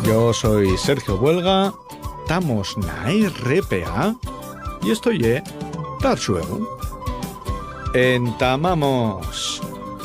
Yo soy Sergio Buelga, estamos na RPA y esto ye Tarsuego. Entamamos.